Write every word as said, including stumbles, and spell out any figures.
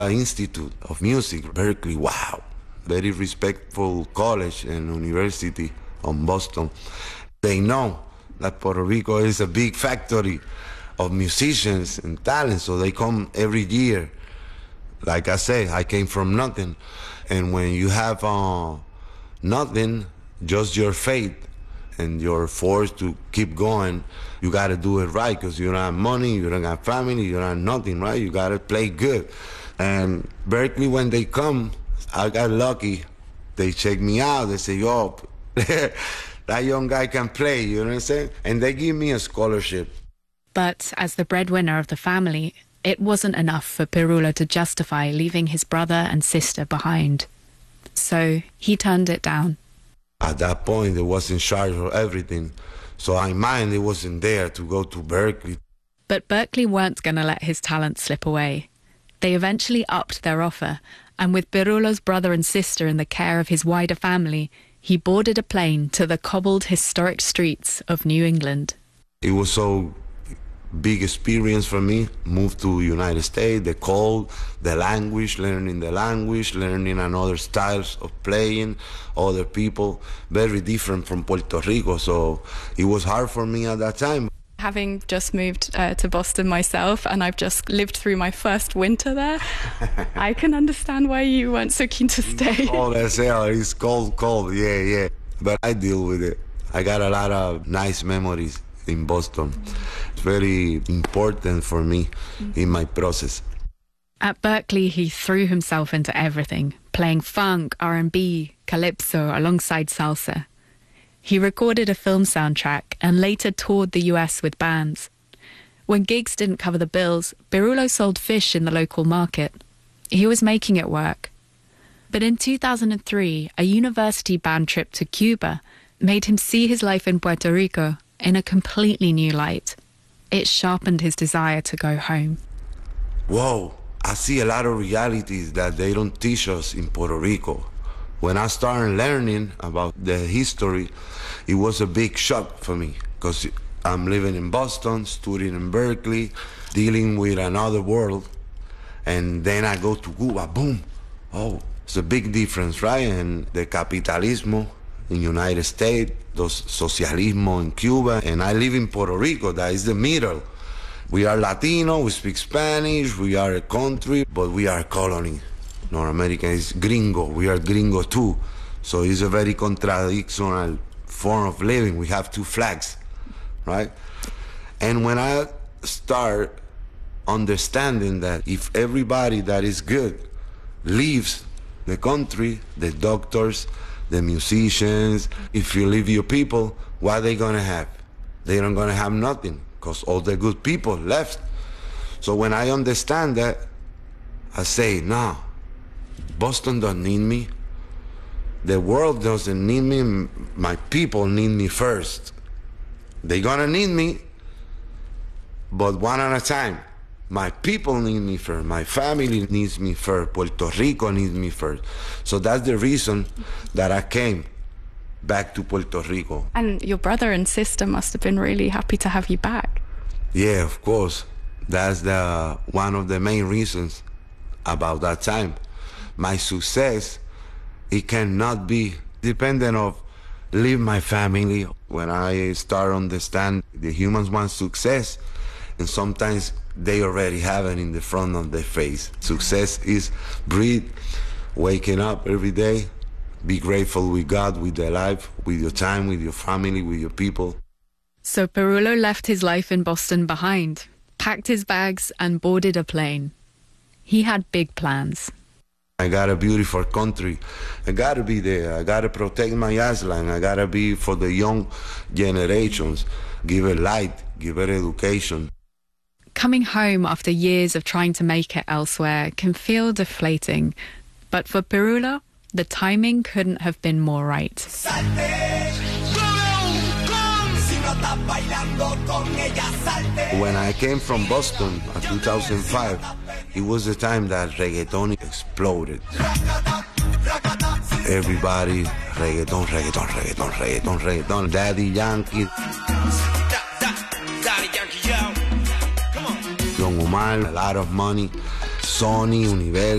Institute of Music, Berklee. Wow, very respectful college and university on Boston. They know that Puerto Rico is a big factory of musicians and talent, so they come every year. Like I say, I came from nothing, and when you have uh, nothing, just your faith and you're forced to keep going, you got to do it right, because you don't have money, you don't have family, you don't have nothing, right? You got to play good. And Berklee, when they come, I got lucky. They check me out. They say, yo, that young guy can play, you know what I'm saying? And they give me a scholarship. But as the breadwinner of the family, it wasn't enough for Pirulo to justify leaving his brother and sister behind. So he turned it down. At that point, they was in charge of everything. So I mind it wasn't there to go to Berklee. But Berklee weren't going to let his talent slip away. They eventually upped their offer, and with Pirulo's brother and sister in the care of his wider family, he boarded a plane to the cobbled historic streets of New England. It was so big experience for me. Moved to United States, the cold, the language, learning the language, learning another styles of playing, other people, very different from Puerto Rico. So it was hard for me at that time. Having just moved uh, to Boston myself, and I've just lived through my first winter there, I can understand why you weren't so keen to stay. Oh, that's hell. It's cold, cold, yeah, yeah. But I deal with it. I got a lot of nice memories in Boston. It's very important for me in my process. At Berklee, he threw himself into everything, playing funk, R and B, calypso alongside salsa. He recorded a film soundtrack and later toured the U S with bands. When gigs didn't cover the bills, Pirulo sold fish in the local market. He was making it work. But in two thousand three, a university band trip to Cuba made him see his life in Puerto Rico in a completely new light. It sharpened his desire to go home. Whoa, I see a lot of realities that they don't teach us in Puerto Rico. When I started learning about the history, it was a big shock for me, because I'm living in Boston, studying in Berklee, dealing with another world, and then I go to Cuba, boom. Oh, it's a big difference, right? And the capitalismo in United States, those socialismo in Cuba, and I live in Puerto Rico, that is the middle. We are Latino, we speak Spanish, we are a country, but we are a colony. North America is gringo, we are gringo too. So it's a very contradictional form of living. We have two flags, right? And when I start understanding that if everybody that is good leaves the country, the doctors, the musicians, if you leave your people, what are they gonna have? They're not gonna have nothing, because all the good people left. So when I understand that, I say, no, Boston doesn't need me. The world doesn't need me. My people need me first. They're gonna need me, but one at a time. My people need me first. My family needs me first. Puerto Rico needs me first. So that's the reason that I came back to Puerto Rico. And your brother and sister must have been really happy to have you back. Yeah, of course. That's the one of the main reasons about that time. My success, it cannot be dependent of leave my family. When I start understand the humans want success, and sometimes they already have it in the front of their face. Success is breathe, waking up every day, be grateful with God, with their life, with your time, with your family, with your people. So Pirulo left his life in Boston behind, packed his bags and boarded a plane. He had big plans. I got a beautiful country. I gotta be there. I gotta protect my island. I gotta be for the young generations. Give it light, give it education. Coming home after years of trying to make it elsewhere can feel deflating. But for Pirulo, the timing couldn't have been more right. When I came from Boston in two thousand five, it was the time that reggaeton exploded. Everybody, reggaeton, reggaeton, reggaeton, reggaeton, reggaeton, Daddy Yankee, Don Omar, a lot of money. Sony, Universal.